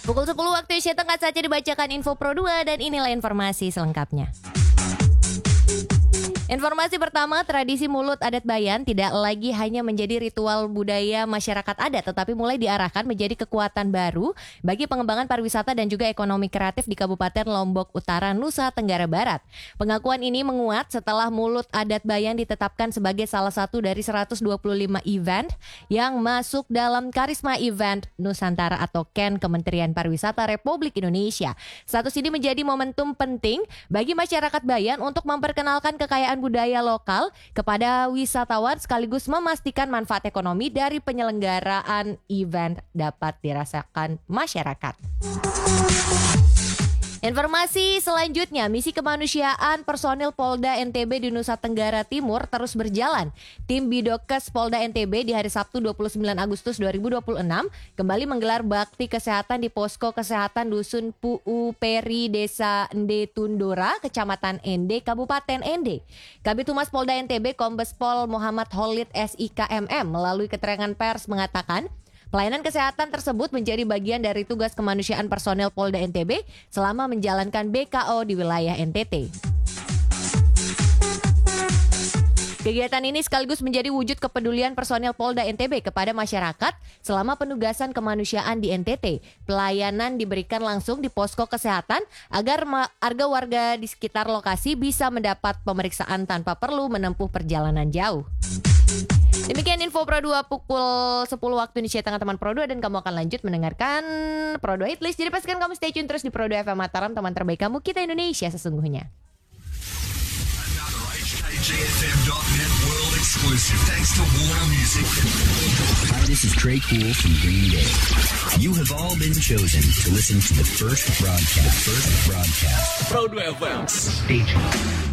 Pukul 10 waktu Indonesia Tengah saja dibacakan Info Pro 2 dan inilah informasi selengkapnya. Informasi pertama, tradisi mulut adat Bayan tidak lagi hanya menjadi ritual budaya masyarakat adat, tetapi mulai diarahkan menjadi kekuatan baru bagi pengembangan pariwisata dan juga ekonomi kreatif di Kabupaten Lombok Utara, Nusa Tenggara Barat. Pengakuan ini menguat setelah mulut adat Bayan ditetapkan sebagai salah satu dari 125 event yang masuk dalam Karisma Event Nusantara atau KEN Kementerian Pariwisata Republik Indonesia. Status ini menjadi momentum penting bagi masyarakat Bayan untuk memperkenalkan kekayaan budaya lokal kepada wisatawan sekaligus memastikan manfaat ekonomi dari penyelenggaraan event dapat dirasakan masyarakat. Informasi selanjutnya, misi kemanusiaan personil Polda NTB di Nusa Tenggara Timur terus berjalan. Tim Bidokes Polda NTB di hari Sabtu 29 Agustus 2026 kembali menggelar bakti kesehatan di Posko Kesehatan Dusun Puu Peri Desa Ende Tundora, Kecamatan Ende, Kabupaten Ende. Kabid Humas Polda NTB Kombes Pol Muhammad Holid SIKMM melalui keterangan pers mengatakan, pelayanan kesehatan tersebut menjadi bagian dari tugas kemanusiaan personel Polda NTB selama menjalankan BKO di wilayah NTT. Kegiatan ini sekaligus menjadi wujud kepedulian personel Polda NTB kepada masyarakat selama penugasan kemanusiaan di NTT. Pelayanan diberikan langsung di posko kesehatan agar warga di sekitar lokasi bisa mendapat pemeriksaan tanpa perlu menempuh perjalanan jauh. Demikian Info Pro 2 pukul 10 waktu Indonesia Tengah teman Pro 2 dan kamu akan lanjut mendengarkan Pro 2 Hitlist. Jadi pastikan kamu stay tune terus di Pro 2 FM Mataram, teman terbaik kamu, kita Indonesia sesungguhnya. JFM.net world exclusive thanks to Warner Music. Hi, this is Trey Cool from Green Day. You have all been chosen to listen to the first broadcast. Pro 2 FM. Stay tuned.